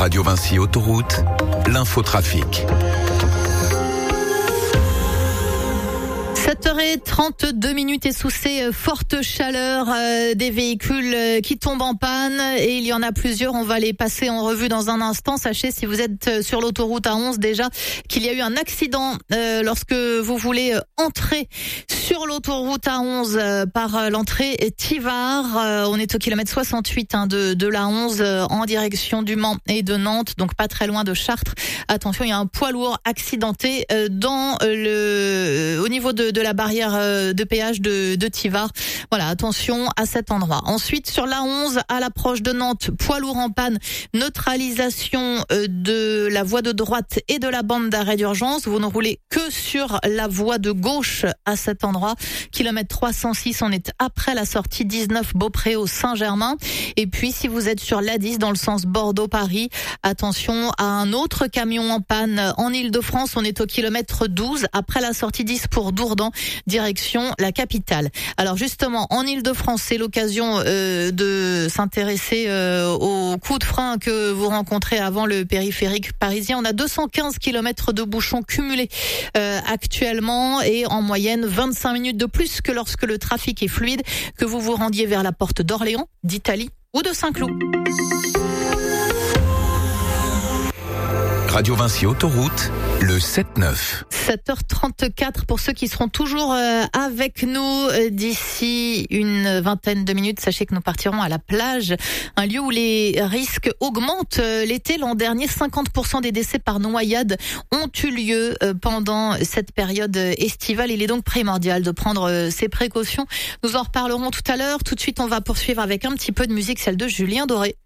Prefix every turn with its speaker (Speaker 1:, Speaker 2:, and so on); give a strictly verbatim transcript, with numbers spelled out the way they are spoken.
Speaker 1: Radio Vinci Autoroute, l'infotrafic.
Speaker 2: sept heures trente-deux minutes et sous ces fortes chaleurs, euh, des véhicules euh, qui tombent en panne et il y en a plusieurs. On va les passer en revue dans un instant. Sachez, si vous êtes sur l'autoroute A onze déjà, qu'il y a eu un accident euh, lorsque vous voulez entrer sur l'autoroute A onze euh, par l'entrée Tivard. Euh, on est au kilomètre soixante-huit hein, de, de l'A onze euh, en direction du Mans et de Nantes, donc pas très loin de Chartres. Attention, il y a un poids lourd accidenté euh, dans euh, le au niveau de de la barrière de péage de, de Tivard. Voilà, attention à cet endroit. Ensuite, sur l'A onze, à l'approche de Nantes, poids lourd en panne, neutralisation de la voie de droite et de la bande d'arrêt d'urgence. Vous ne roulez que sur la voie de gauche à cet endroit. Kilomètre trois cent six, on est après la sortie dix-neuf Beaupréau Saint-Germain. Et puis, si vous êtes sur l'A dix dans le sens Bordeaux-Paris, attention à un autre camion en panne en Île-de-France. On est au kilomètre douze après la sortie dix pour Dourdan, direction la capitale. Alors justement, en Île-de-France, c'est l'occasion euh, de s'intéresser euh, aux coups de frein que vous rencontrez avant le périphérique parisien. On a deux cent quinze kilomètres de bouchons cumulés euh, actuellement et en moyenne vingt-cinq minutes de plus que lorsque le trafic est fluide, que vous vous rendiez vers la porte d'Orléans, d'Italie ou de Saint-Cloud.
Speaker 1: Radio Vinci Autoroute, le sept neuf.
Speaker 2: sept heures trente-quatre pour ceux qui seront toujours avec nous d'ici une vingtaine de minutes. Sachez que nous partirons à la plage, un lieu où les risques augmentent. L'été, l'an dernier, cinquante pour cent des décès par noyade ont eu lieu pendant cette période estivale. Il est donc primordial de prendre ces précautions. Nous en reparlerons tout à l'heure. Tout de suite, on va poursuivre avec un petit peu de musique, celle de Julien Doré.